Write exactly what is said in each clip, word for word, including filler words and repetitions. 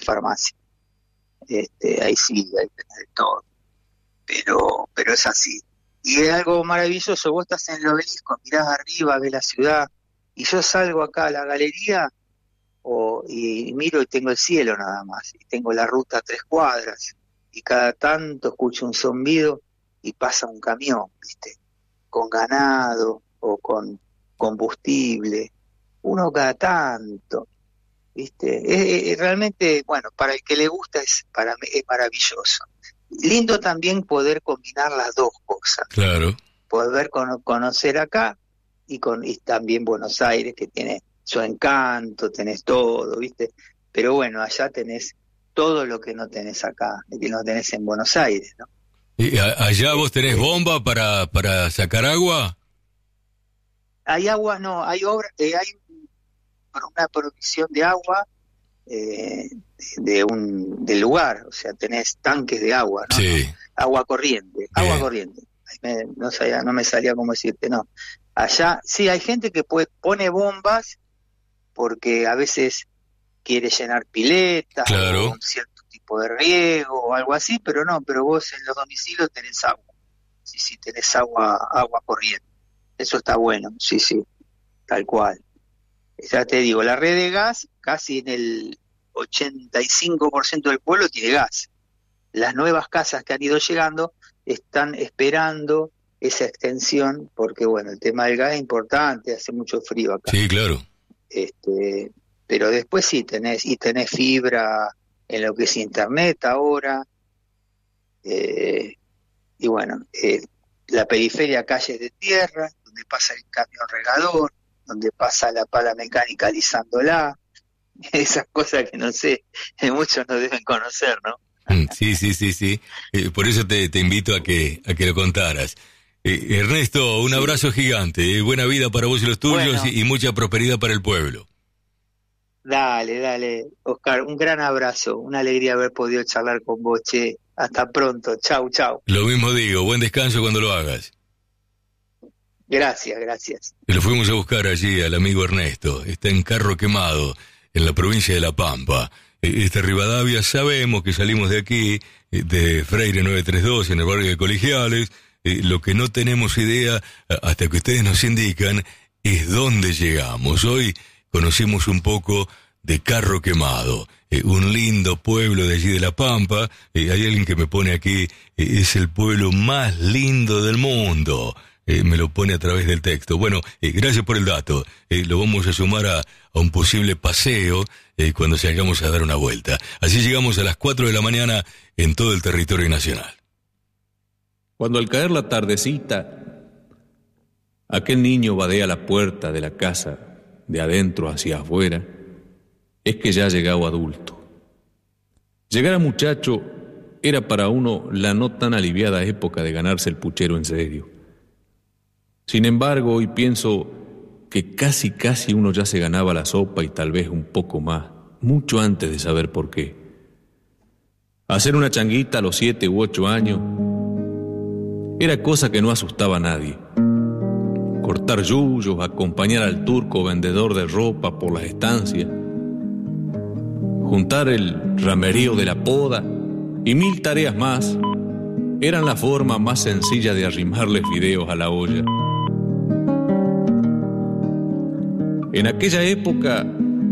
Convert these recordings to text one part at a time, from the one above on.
farmacia. Este, ahí sí, ahí tenés de todo. Pero, pero es así. Y es algo maravilloso, vos estás en el Obelisco, mirás arriba, ves la ciudad, y yo salgo acá a la galería o, y miro y tengo el cielo nada más, y tengo la ruta a tres cuadras, y cada tanto escucho un zumbido y pasa un camión, ¿viste? Con ganado o con combustible, uno cada tanto, ¿viste? Es, es, realmente, bueno, para el que le gusta es, para mí, es maravilloso. Lindo también poder combinar las dos cosas. Claro. Poder con, conocer acá y, con, y también Buenos Aires, que tiene su encanto, tenés todo, ¿viste? Pero bueno, allá tenés todo lo que no tenés acá, que no tenés en Buenos Aires, ¿no? ¿Y a, allá vos tenés bomba para, para sacar agua? Hay agua, no, hay obra, eh, hay una provisión de agua eh, de un del lugar, o sea, tenés tanques de agua, ¿no? Sí. Agua corriente, agua Bien. corriente. Me, no sabía, no me salía cómo decirte, no. Allá sí hay gente que puede, pone bombas porque a veces quiere llenar piletas, claro, o un cierto tipo de riego o algo así, pero no, pero vos en los domicilios tenés agua. Sí, sí, tenés agua, agua corriente. Eso está bueno, sí, sí, tal cual. Ya te digo, la red de gas, casi en el ochenta y cinco por ciento del pueblo tiene gas. Las nuevas casas que han ido llegando están esperando esa extensión, porque bueno, el tema del gas es importante, hace mucho frío acá. Sí, claro. Este, pero después sí tenés, y tenés fibra en lo que es internet ahora, eh, y bueno, eh, la periferia, calles de tierra, donde pasa el camión regador, donde pasa la pala mecánica alisándola, esas cosas que no sé, muchos no deben conocer, ¿no? Sí, sí, sí, sí. Eh, por eso te, te invito a que a que lo contaras. Eh, Ernesto, un abrazo gigante. Eh, buena vida para vos y los tuyos, bueno, y, y mucha prosperidad para el pueblo. Dale, dale, Oscar, un gran abrazo. Una alegría haber podido charlar con vos, che. Hasta pronto. Chau, chau. Lo mismo digo. Buen descanso cuando lo hagas. Gracias, gracias. Lo fuimos a buscar allí al amigo Ernesto. Está en Carro Quemado, en la provincia de La Pampa. Este Rivadavia, sabemos que salimos de aquí, de Freire novecientos treinta y dos, en el barrio de Colegiales. Eh, lo que no tenemos idea, hasta que ustedes nos indican, es dónde llegamos. Hoy conocimos un poco de Carro Quemado, eh, un lindo pueblo de allí de La Pampa. Eh, hay alguien que me pone aquí, eh, es el pueblo más lindo del mundo. Eh, me lo pone a través del texto. Bueno, eh, gracias por el dato. Eh, lo vamos a sumar a, a un posible paseo eh, cuando salgamos a dar una vuelta. Así llegamos a las cuatro de la mañana en todo el territorio nacional. Cuando al caer la tardecita, aquel niño vadea la puerta de la casa de adentro hacia afuera, es que ya ha llegado adulto. Llegar a muchacho era para uno la no tan aliviada época de ganarse el puchero en serio. Sin embargo, hoy pienso que casi casi uno ya se ganaba la sopa y tal vez un poco más, mucho antes de saber por qué. Hacer una changuita a los siete u ocho años era cosa que no asustaba a nadie. Cortar yuyos, acompañar al turco vendedor de ropa por las estancias, juntar el ramerío de la poda y mil tareas más eran la forma más sencilla de arrimarles fideos a la olla. En aquella época,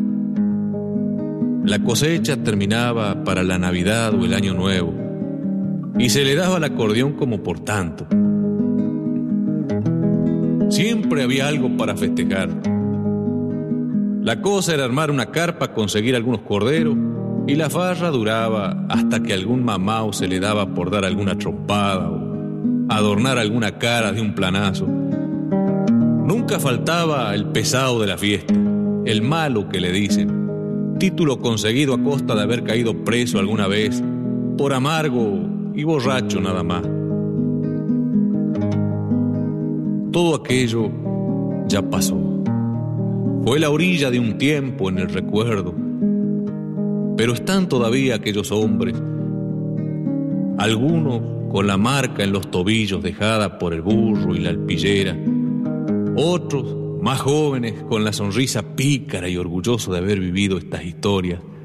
la cosecha terminaba para la Navidad o el Año Nuevo y se le daba el acordeón como por tanto. Siempre había algo para festejar. La cosa era armar una carpa, conseguir algunos corderos y la farra duraba hasta que algún mamao se le daba por dar alguna trompada o adornar alguna cara de un planazo. Nunca faltaba el pesado de la fiesta, el malo que le dicen, título conseguido a costa de haber caído preso alguna vez, por amargo y borracho nada más. Todo aquello ya pasó. Fue la orilla de un tiempo en el recuerdo, pero están todavía aquellos hombres, algunos con la marca en los tobillos dejada por el burro y la alpillera, otros más jóvenes con la sonrisa pícara y orgulloso de haber vivido estas historias,